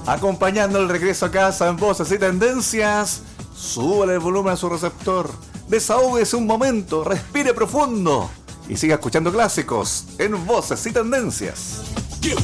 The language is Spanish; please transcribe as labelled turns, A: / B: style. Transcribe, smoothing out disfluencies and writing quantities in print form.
A: acompañando el regreso a casa en Voces y Tendencias. Súbale el volumen a su receptor, desahógese un momento, respire profundo y siga escuchando clásicos en Voces y Tendencias.